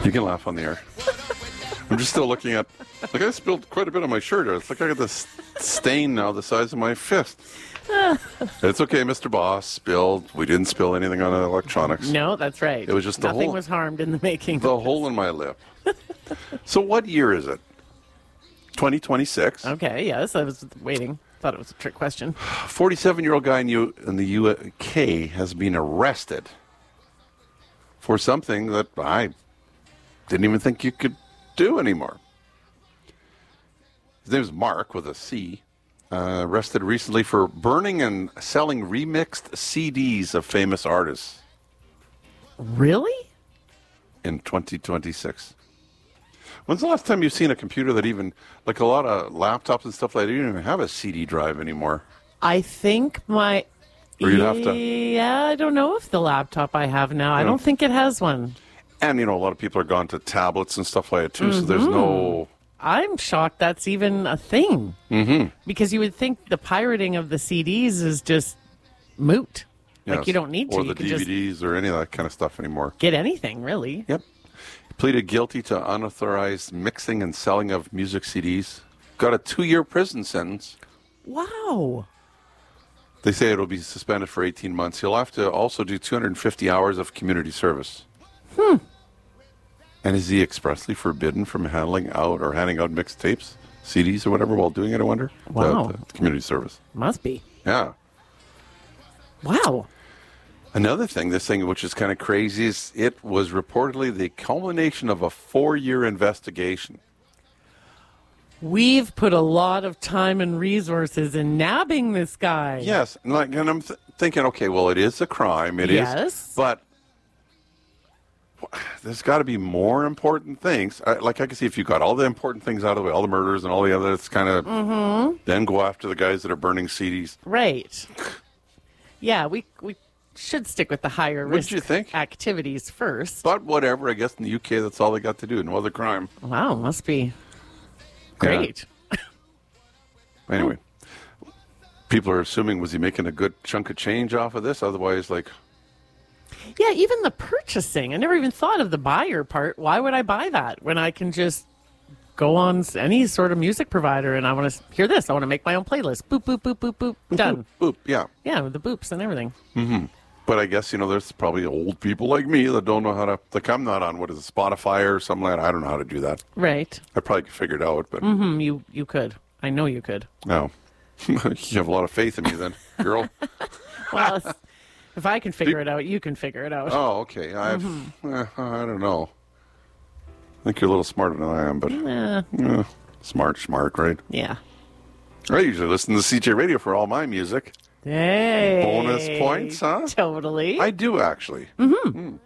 You can laugh on the air. I'm just still looking at... Like, I spilled quite a bit on my shirt. It's like I got this stain now the size of my fist. It's okay, Mr. Boss. Spilled. We didn't spill anything on electronics. No, that's right. It was just the Nothing hole. was harmed in the making. The hole in my lip. So what year is it? 2026. Okay, yes, I was waiting. Thought it was a trick question. 47-year-old guy in the UK has been arrested for something that I didn't even think you could do anymore. His name is Mark with a C. Arrested recently for burning and selling remixed CDs of famous artists Really? in 2026. When's the last time you've seen a computer that even, like a lot of laptops and stuff like that, you don't even have a CD drive anymore? I think my... Or you'd have to... Yeah, I don't know if the laptop I have now, I don't think it has one. And, a lot of people are gone to tablets and stuff like that, too, so there's no... I'm shocked that's even a thing. Mm-hmm. Because you would think the pirating of the CDs is just moot. Like, Yes. you don't need to. Or You the can just DVDs or any of that kind of stuff anymore. get anything, really. Yep. Pleaded guilty to unauthorized mixing and selling of music CDs. Got a 2-year prison sentence. Wow. They say it'll be suspended for 18 months. He'll have to also do 250 hours of community service. And is he expressly forbidden from handing out mixed tapes, CDs or whatever while doing it, I wonder? Wow. The community service. Must be. Yeah. Wow. Another thing, this thing which is kind of crazy, is it was reportedly the culmination of a 4-year investigation. We've put a lot of time and resources in nabbing this guy. Yes, and I'm thinking, okay, well, it is a crime, it is, Yes. but there's got to be more important things. I can see if you got all the important things out of the way, all the murders and all the other, it's kind of, then go after the guys that are burning CDs. Right. Yeah, we should stick with the higher What'd risk you think? activities first. But whatever, I guess in the UK, that's all they got to do. No other crime. Wow, must be great. Anyway, people are assuming, was he making a good chunk of change off of this? Otherwise, Yeah, even the purchasing. I never even thought of the buyer part. Why would I buy that when I can just go on any sort of music provider and I want to hear this? I want to make my own playlist. Boop, boop, boop, boop, boop. Done. boop, yeah. Yeah, with the boops and everything. But I guess, there's probably old people like me that don't know how to, I'm not on, what is it, Spotify or something like that. I don't know how to do that. Right. I probably could figure it out, but You could. I know you could. no. You have a lot of faith in me then, girl. Well, if I can figure it out, you can figure it out. Oh, okay. I don't know. I think you're a little smarter than I am, but smart, right? Yeah. I usually listen to CJ Radio for all my music. Hey. Bonus points, huh? Totally. I do, actually.